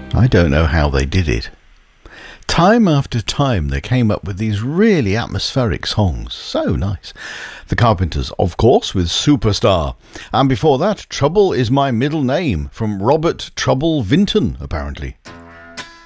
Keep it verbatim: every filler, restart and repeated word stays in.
I don't know how they did it. Time after time they came up with these really atmospheric songs. So nice. The Carpenters, of course, with Superstar. And before that, Trouble Is My Middle Name from Robert Trouble Vinton, apparently.